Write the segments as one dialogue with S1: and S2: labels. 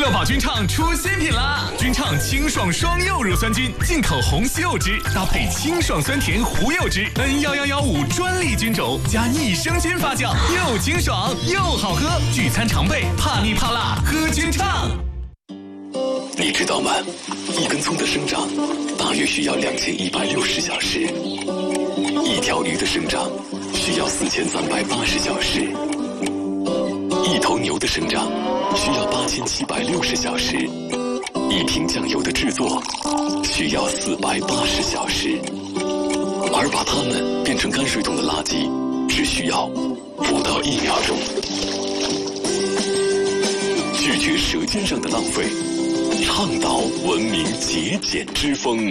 S1: 热宝君畅出新品啦！君畅清爽双柚乳酸菌，进口红西柚汁，搭配清爽酸甜胡柚汁，N11115专利菌种加益生菌发酵，又清爽又好喝。聚餐常备，怕腻怕辣，喝君畅。
S2: 你知道吗？一根葱的生长大约需要2160小时，一条鱼的生长需要4380小时，一头牛的生长需要8760小时，一瓶酱油的制作需要480小时，而把它们变成泔水桶的垃圾只需要不到1秒钟。拒绝舌尖上的浪费，倡导文明节俭之风。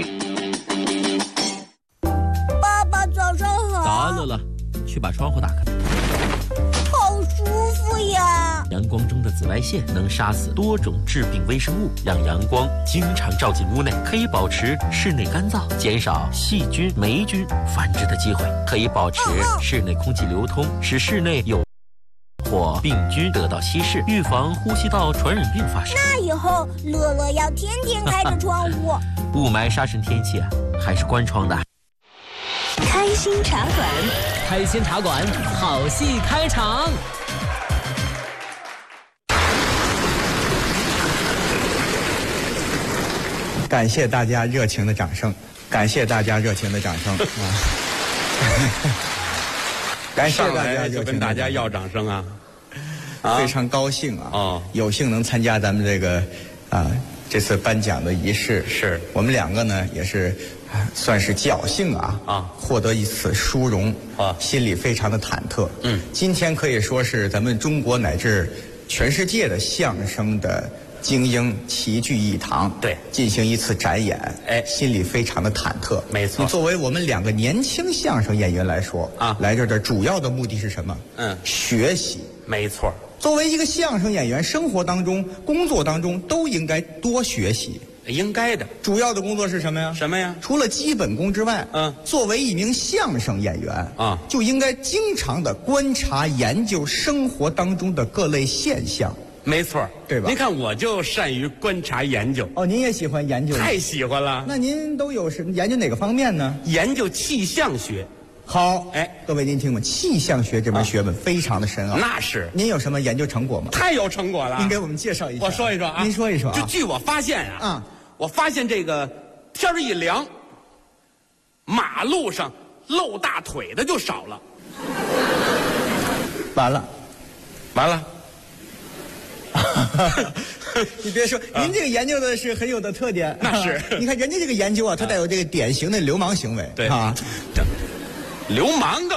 S3: 爸爸早上好。
S4: 早安，乐乐，去把窗户打开。
S3: 好舒服呀！
S4: 阳光中的紫外线能杀死多种致病微生物，让阳光经常照进屋内，可以保持室内干燥，减少细菌、霉菌繁殖的机会，可以保持室内空气流通，使室内有或病菌得到稀释，预防呼吸道传染病发生。
S3: 那以后乐乐要天天开着窗户。
S4: 雾霾沙尘天气还是关窗的。
S5: 开心茶馆，
S6: 开心茶馆，好戏开场。
S7: 感谢大家热情的掌声，感谢大家热情的掌声啊！感谢大家
S8: 就跟大家要掌声啊！
S7: 非常高兴啊！有幸能参加咱们这个这次颁奖的仪式，
S8: 是
S7: 我们两个呢也是算是侥幸获得一次殊荣心里非常的忐忑。今天可以说是咱们中国乃至全世界的相声的精英齐聚一堂，
S8: 对，
S7: 进行一次展演，心里非常的忐忑。
S8: 没错，
S7: 你作为我们两个年轻相声演员来说来这儿的主要的目的是什么？学习。
S8: 没错，
S7: 作为一个相声演员，生活当中、工作当中都应该多学习。
S8: 应该的。
S7: 主要的工作是什么呀？
S8: 什么呀？
S7: 除了基本功之外，作为一名相声演员就应该经常的观察研究生活当中的各类现象。
S8: 没错，
S7: 对吧？
S8: 您看，我就善于观察研究。
S7: 您也喜欢研究？
S8: 太喜欢了。
S7: 那您都有什么研究哪个方面呢？
S8: 研究气象学。
S7: 好，各位您听吧，气象学这门学问非常的深奥。
S8: 那是。
S7: 您有什么研究成果吗？
S8: 太有成果了。
S7: 您给我们介绍一下。
S8: 我说一说啊。
S7: 您说一说啊。
S8: 就据我发现我发现这个天儿一凉，马路上露大腿的就少了。
S7: 完了。你别说，您这个研究的是很有的特点。
S8: 那是。
S7: 你看人家这个研究它带有这个典型的流氓行为。
S8: 对流氓的。